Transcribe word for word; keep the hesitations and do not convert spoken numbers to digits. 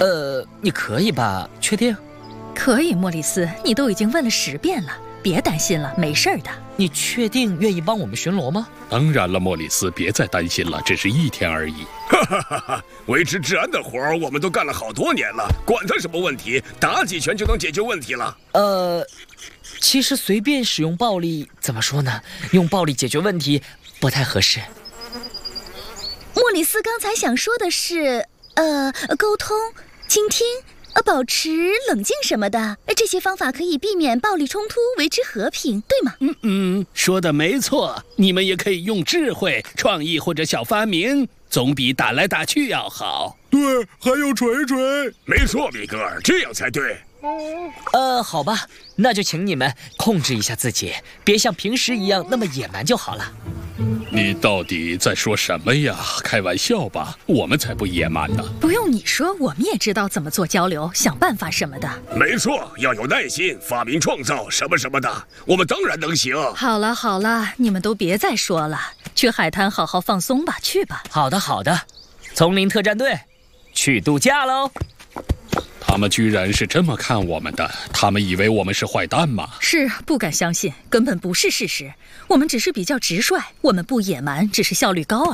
呃，你可以吧？确定？ 可以，莫里斯，你都已经问了十遍了，别担心了，没事的。 你确定愿意帮我们巡逻吗？ 当然了，莫里斯，别再担心了，只是一天而已。 哈哈哈哈！维持治安的活儿我们都干了好多年了，管他什么问题，打几拳就能解决问题了。 呃，其实随便使用暴力，怎么说呢？用暴力解决问题不太合适。 莫里斯刚才想说的是，呃，沟通、倾听。呃，保持冷静什么的，这些方法可以避免暴力冲突，维持和平，对吗？ 嗯嗯，说的没错。你们也可以用智慧、创意或者小发明，总比打来打去要好。 对，还有锤锤。没错，米格尔，这样才对。 呃，好吧，那就请你们控制一下自己，别像平时一样那么野蛮就好了。 你到底在说什么呀？开玩笑吧，我们才不野蛮呢。 不用你说，我们也知道怎么做交流，想办法什么的。 没错，要有耐心，发明创造什么什么的，我们当然能行。 好了好了，你们都别再说了，去海滩好好放松吧，去吧。 好的好的，丛林特战队，去度假喽。 他们居然是这么看我们的，他们以为我们是坏蛋吗？ 是，不敢相信，根本不是事实。我们只是比较直率，我们不野蛮，只是效率高而已。